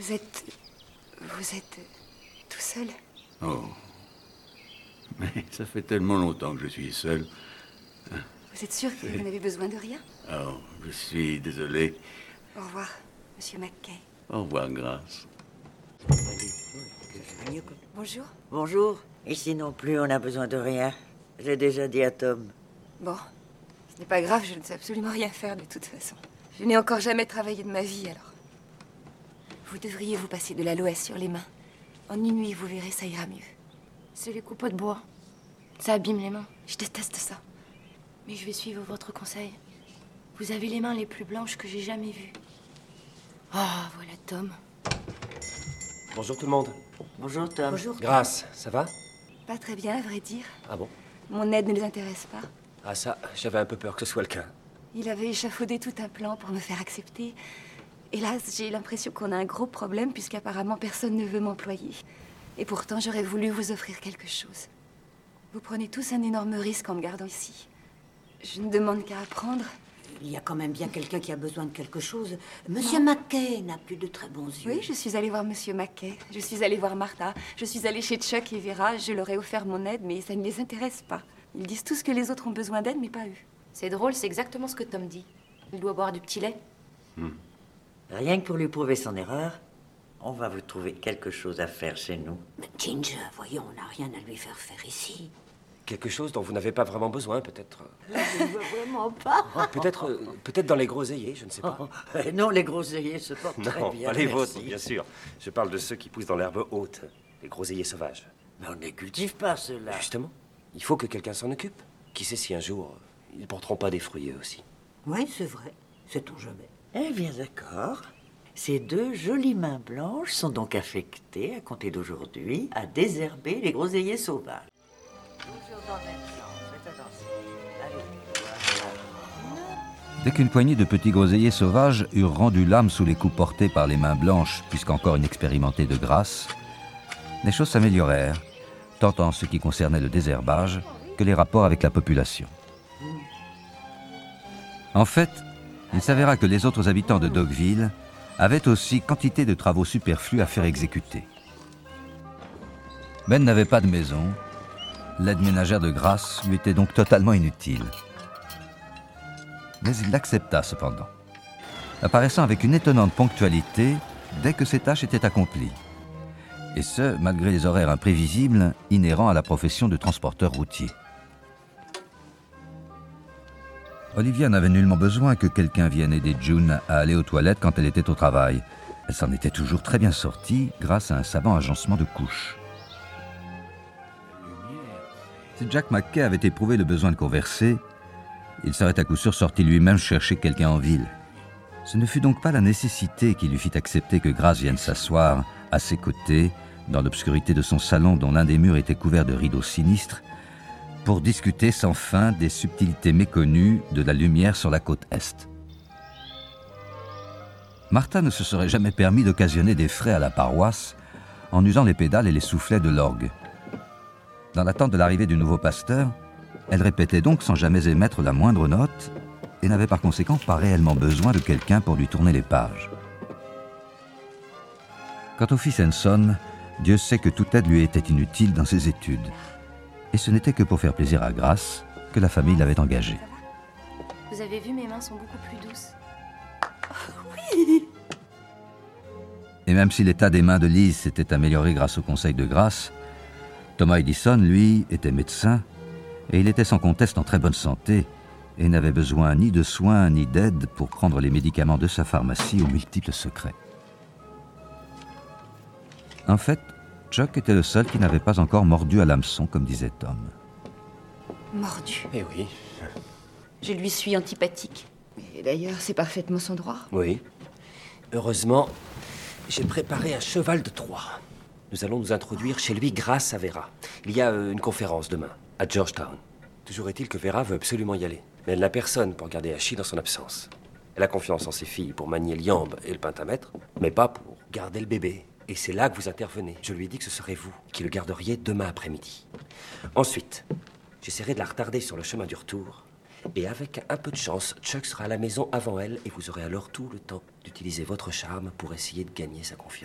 Vous êtes tout seul? Oh. Mais ça fait tellement longtemps que je suis seul. Vous êtes sûr que vous n'avez besoin de rien? Oh, je suis désolé. Au revoir, Monsieur McKay. Au revoir, Grâce. Bonjour. Bonjour. Ici non plus, on n'a besoin de rien. J'ai déjà dit à Tom. Bon, ce n'est pas grave, je ne sais absolument rien faire de toute façon. Je n'ai encore jamais travaillé de ma vie, alors. Vous devriez vous passer de l'aloès sur les mains. En une nuit, vous verrez, ça ira mieux. C'est les coupeaux de bois. Ça abîme les mains. Je déteste ça. Mais je vais suivre votre conseil. Vous avez les mains les plus blanches que j'ai jamais vues. Ah, voilà Tom. Bonjour tout le monde. Bonjour, Tom. Bonjour. Grâce, ça va? Pas très bien, à vrai dire. Ah bon? Mon aide ne les intéresse pas. Ah ça, j'avais un peu peur que ce soit le cas. Il avait échafaudé tout un plan pour me faire accepter. Hélas, j'ai l'impression qu'on a un gros problème puisqu'apparemment personne ne veut m'employer. Et pourtant, j'aurais voulu vous offrir quelque chose. Vous prenez tous un énorme risque en me gardant ici. Je ne demande qu'à apprendre. Il y a quand même bien quelqu'un qui a besoin de quelque chose. Monsieur McKay n'a plus de très bons yeux. Oui, je suis allée voir Monsieur McKay. Je suis allée voir Martha. Je suis allée chez Chuck et Vera. Je leur ai offert mon aide, mais ça ne les intéresse pas. Ils disent tous que les autres ont besoin d'aide, mais pas eux. C'est drôle, c'est exactement ce que Tom dit. Il doit boire du petit lait. Rien que pour lui prouver son erreur, on va vous trouver quelque chose à faire chez nous. Mais Ginger, voyons, on n'a rien à lui faire faire ici. Quelque chose dont vous n'avez pas vraiment besoin, peut-être. Je ne veux vraiment pas. Peut-être dans les groseilliers, je ne sais pas. Non, les groseilliers se portent très Non, bien. pas les merci. vôtres, bien sûr. Je parle de ceux qui poussent dans l'herbe haute, les groseilliers sauvages. Mais on ne les cultive pas, ceux-là. Justement, il faut que quelqu'un s'en occupe. Qui sait si un jour, ils ne porteront pas des fruits eux aussi. Oui, c'est vrai. Sait-on jamais. Eh bien, d'accord. Ces deux jolies mains blanches sont donc affectées, à compter d'aujourd'hui, à désherber les groseilliers sauvages. Toujours dans le même sens, faites attention. Allez, voilà. Dès qu'une poignée de petits groseilliers sauvages eurent rendu l'âme sous les coups portés par les mains blanches, puisqu'encore inexpérimentées de grâce, les choses s'améliorèrent, tant en ce qui concernait le désherbage que les rapports avec la population. En fait, il s'avéra que les autres habitants de Dogville avaient aussi quantité de travaux superflus à faire exécuter. Ben n'avait pas de maison. L'aide ménagère de Grâce lui était donc totalement inutile. Mais il l'accepta cependant, apparaissant avec une étonnante ponctualité dès que ses tâches étaient accomplies. Et ce, malgré les horaires imprévisibles inhérents à la profession de transporteur routier. Olivia n'avait nullement besoin que quelqu'un vienne aider June à aller aux toilettes quand elle était au travail. Elle s'en était toujours très bien sortie grâce à un savant agencement de couches. Si Jack McKay avait éprouvé le besoin de converser, il serait à coup sûr sorti lui-même chercher quelqu'un en ville. Ce ne fut donc pas la nécessité qui lui fit accepter que Grace vienne s'asseoir à ses côtés, dans l'obscurité de son salon dont l'un des murs était couvert de rideaux sinistres, pour discuter sans fin des subtilités méconnues de la lumière sur la côte Est. Martha ne se serait jamais permis d'occasionner des frais à la paroisse en usant les pédales et les soufflets de l'orgue. Dans l'attente de l'arrivée du nouveau pasteur, elle répétait donc sans jamais émettre la moindre note et n'avait par conséquent pas réellement besoin de quelqu'un pour lui tourner les pages. Quant au fils Henson, Dieu sait que toute aide lui était inutile dans ses études. Et ce n'était que pour faire plaisir à Grace que la famille l'avait engagé. Vous avez vu, mes mains sont beaucoup plus douces. Et même si l'état des mains de Lise s'était amélioré grâce au conseil de Grace, Thomas Edison, lui, était médecin, et il était sans conteste en très bonne santé, et n'avait besoin ni de soins ni d'aide pour prendre les médicaments de sa pharmacie aux multiples secrets. En fait, Chuck était le seul qui n'avait pas encore mordu à l'hameçon, comme disait Tom. Mordu. Eh oui. Je lui suis antipathique. Et d'ailleurs, c'est parfaitement son droit. Oui. Heureusement, j'ai préparé un cheval de Troie. Nous allons nous introduire chez lui grâce à Vera. Il y a une conférence demain, à Georgetown. Toujours est-il que Vera veut absolument y aller. Mais elle n'a personne pour garder Achille dans son absence. Elle a confiance en ses filles pour manier l'iambe et le pentamètre, mais pas pour garder le bébé. Et c'est là que vous intervenez. Je lui ai dit que ce serait vous qui le garderiez demain après-midi. Ensuite, j'essaierai de la retarder sur le chemin du retour. Et avec un peu de chance, Chuck sera à la maison avant elle et vous aurez alors tout le temps d'utiliser votre charme pour essayer de gagner sa confiance.